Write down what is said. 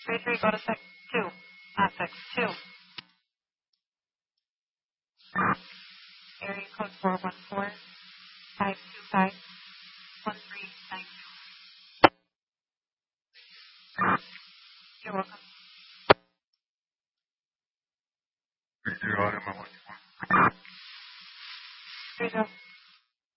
33, go to 6-2. Not 6-2. Area code 414-525-1392. You're welcome. 30, 30.